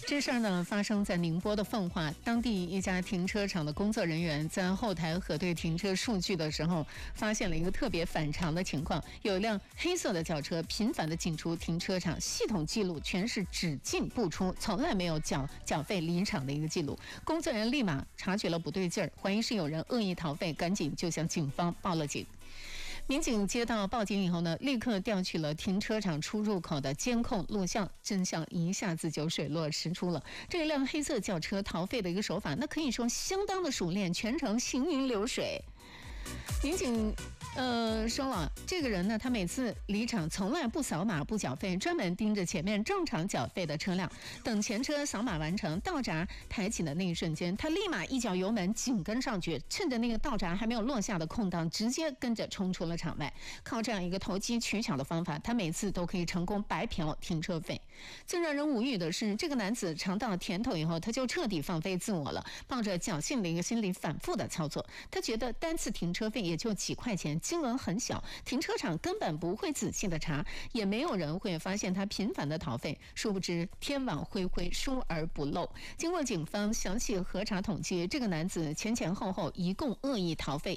这事儿呢发生在宁波的奉化，当地一家停车场的工作人员在后台核对停车数据的时候，发现了一个特别反常的情况：有一辆黑色的轿车频繁地进出停车场，系统记录全是只进不出，从来没有缴费离场的一个记录。工作人员立马察觉了不对劲儿，怀疑是有人恶意逃费，赶紧就向警方报了警。民警接到报警以后呢，立刻调取了停车场出入口的监控录像，真相一下子就水落石出了。这辆黑色轿车逃费的一个手法，那可以说相当的熟练，全程行云流水。民警说了，这个人呢，他每次离场从来不扫码不缴费，专门盯着前面正常缴费的车辆，等前车扫码完成，道闸抬起的那一瞬间，他立马一脚油门紧跟上去，趁着那个道闸还没有落下的空档，直接跟着冲出了场外。靠这样一个投机取巧的方法，他每次都可以成功白嫖停车费。最让人无语的是，这个男子尝到甜头以后，他就彻底放飞自我了，抱着侥幸的一个心理反复的操作。他觉得单次停车费也就几块钱，金额很小，停车场根本不会仔细的查，也没有人会发现他频繁的逃费。殊不知天网恢恢，疏而不漏。经过警方详细核查统计，这个男子前后一共恶意逃费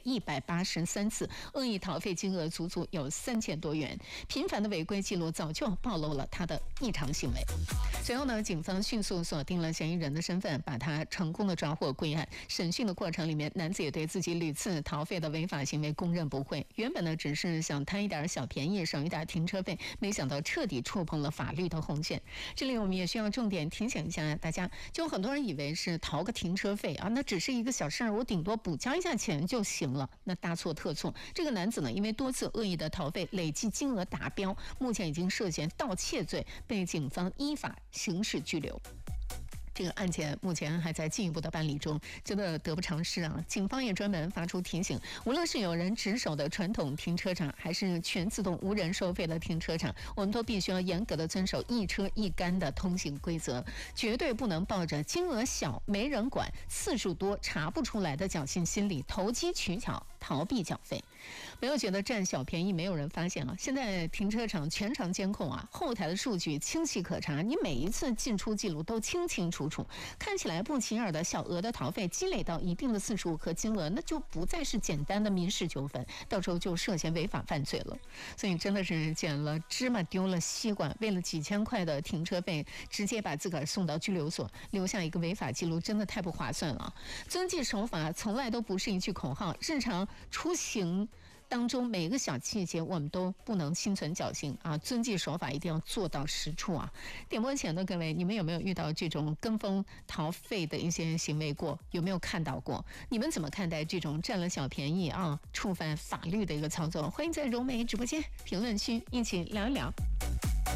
183次，恶意逃费金额足足有3000多元。频繁的违规记录早就暴露了他的异常行为。随后呢，警方迅速锁定了嫌疑人的身份，把他成功的抓获归案。审讯的过程里面，男子也对自己屡次逃费的违法行为供认不讳。原本呢，只是想贪一点小便宜，省一点停车费，没想到彻底触碰了法律的红线。这里我们也需要重点提醒一下大家，就很多人以为是逃个停车费啊，那只是一个小事儿，我顶多补交一下钱就行了，那大错特错。这个男子呢，因为多次恶意的逃费，累计金额达标，目前已经涉嫌盗窃罪，被警方依法刑事拘留。这个案件目前还在进一步的办理中，真的得不偿失啊！警方也专门发出提醒，无论是有人值守的传统停车场，还是全自动无人收费的停车场，我们都必须要严格的遵守一车一杆的通行规则，绝对不能抱着金额小、没人管、次数多查不出来的侥幸心理，投机取巧逃避缴费。不要觉得占小便宜没有人发现啊！现在停车场全程监控啊，后台的数据清晰可查，你每一次进出记录都清清楚楚。看起来不起眼的小额的逃费，积累到一定的次数和金额，那就不再是简单的民事纠纷，到时候就涉嫌违法犯罪了。所以真的是捡了芝麻丢了西瓜，为了几千块的停车费，直接把自个儿送到拘留所，留下一个违法记录，真的太不划算了。遵纪守法从来都不是一句口号，日常出行当中每一个小细节我们都不能心存侥幸啊！遵纪守法一定要做到实处啊！点播前的各位，你们有没有遇到这种跟风逃费的一些行为过？有没有看到过？你们怎么看待这种占了小便宜啊、触犯法律的一个操作？欢迎在柔美直播间评论区一起聊一聊。